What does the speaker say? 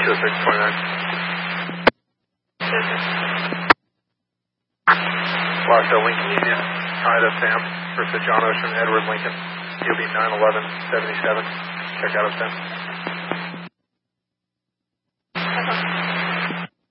20629. Locked Lincoln Union, Ida Sam versus John Ocean, Edward Lincoln, UB 91177. Check out of 10.